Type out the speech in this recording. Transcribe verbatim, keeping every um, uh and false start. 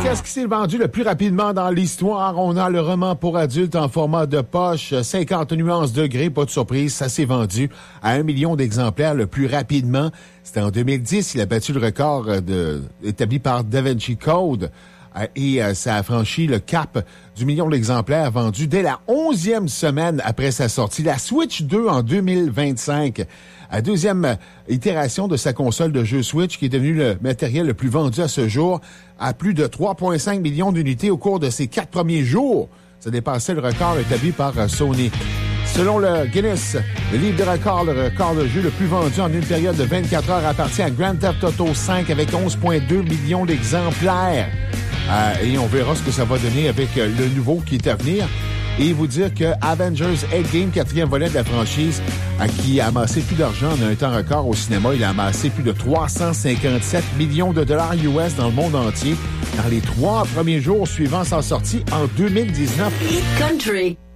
qu'est-ce qui s'est vendu le plus rapidement dans l'histoire? On a le roman pour adultes en format de poche, cinquante nuances degrés, pas de surprise, ça s'est vendu à un million d'exemplaires le plus rapidement. C'était en deux mille dix, il a battu le record de, établi par Da Vinci Code. Et euh, ça a franchi le cap du million d'exemplaires vendus dès la onzième semaine après sa sortie. La Switch deux en deux mille vingt-cinq, la deuxième itération de sa console de jeu Switch, qui est devenue le matériel le plus vendu à ce jour, à plus de trois virgule cinq millions d'unités au cours de ses quatre premiers jours. Ça dépassait le record établi par euh, Sony. Selon le Guinness, le livre de record, le record de jeu le plus vendu en une période de vingt-quatre heures appartient à Grand Theft Auto cinq avec onze virgule deux millions d'exemplaires. Euh, et on verra ce que ça va donner avec euh, le nouveau qui est à venir. Et vous dire que Avengers Endgame, quatrième volet de la franchise, euh, qui a amassé plus d'argent en un temps record au cinéma, il a amassé plus de trois cent cinquante-sept millions de dollars U S dans le monde entier dans les trois premiers jours suivant sa sortie en deux mille dix-neuf. Hit Country.